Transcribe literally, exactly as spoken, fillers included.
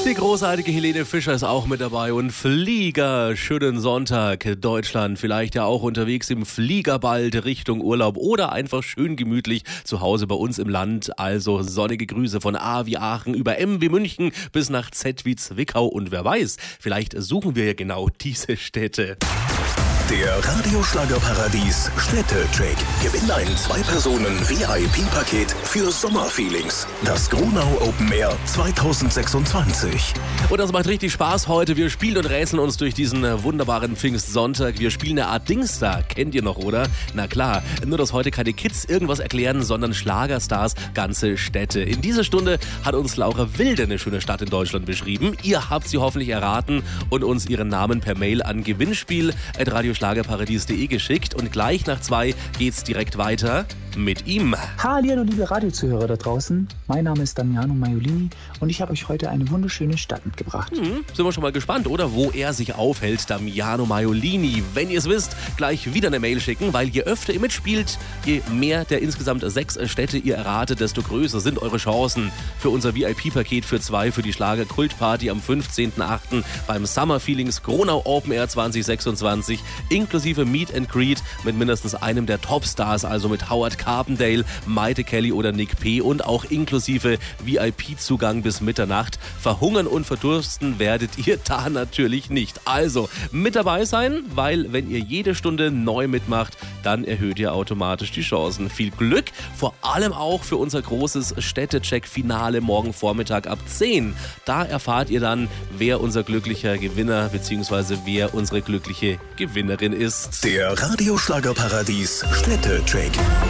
Die großartige Helene Fischer ist auch mit dabei und Flieger, schönen Sonntag, Deutschland, vielleicht ja auch unterwegs im Flieger bald Richtung Urlaub oder einfach schön gemütlich zu Hause bei uns im Land. Also sonnige Grüße von A wie Aachen über M wie München bis nach Z wie Zwickau und wer weiß, vielleicht suchen wir ja genau diese Städte. Der Radioschlagerparadies Städtecheck. Gewinn ein Zwei-Personen-V I P-Paket für Sommerfeelings. Das Gronau Open Air zwanzig sechsundzwanzig. Und das macht richtig Spaß heute. Wir spielen und rätseln uns durch diesen wunderbaren Pfingstsonntag. Wir spielen eine Art Dingstar. Kennt ihr noch, oder? Na klar. Nur, dass heute keine Kids irgendwas erklären, sondern Schlagerstars, ganze Städte. In dieser Stunde hat uns Laura Wilde eine schöne Stadt in Deutschland beschrieben. Ihr habt sie hoffentlich erraten und uns ihren Namen per Mail an gewinnspiel at radioschlagerparadies punkt de geschickt. Und gleich nach zwei geht's direkt weiter mit ihm. Hallo liebe Radiozuhörer da draußen, mein Name ist Damiano Maiolini und ich habe euch heute eine wunderschöne Stadt mitgebracht. Hm, sind wir schon mal gespannt, oder? Wo er sich aufhält, Damiano Maiolini. Wenn ihr es wisst, gleich wieder eine Mail schicken, weil je öfter ihr mitspielt, je mehr der insgesamt sechs Städte ihr erratet, desto größer sind eure Chancen für unser V I P-Paket für zwei für die Schlager-Kultparty am fünfzehnten achten beim Summer Feelings Gronau Open Air zwanzig sechsundzwanzig inklusive Meet and Greet mit mindestens einem der Topstars, also mit Howard Carpendale, Maite Kelly oder Nick P. und auch inklusive V I P-Zugang bis Mitternacht. Verhungern und verdursten werdet ihr da natürlich nicht. Also mit dabei sein, weil wenn ihr jede Stunde neu mitmacht, dann erhöht ihr automatisch die Chancen. Viel Glück, vor allem auch für unser großes Städtecheck-Finale morgen Vormittag ab zehn. Da erfahrt ihr dann, wer unser glücklicher Gewinner bzw. wer unsere glückliche Gewinnerin ist. Der Radioschlagerparadies Städtecheck.